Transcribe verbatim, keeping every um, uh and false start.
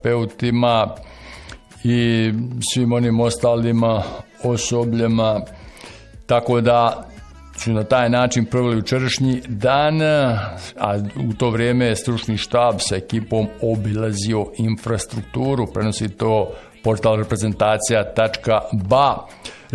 peutima i svim onim ostalima osobljama, tako da su na taj način proveli jučerašnji dan, a u to vrijeme je stručni štab sa ekipom obilazio infrastrukturu, prenosi to portal reprezentacija tačka ba.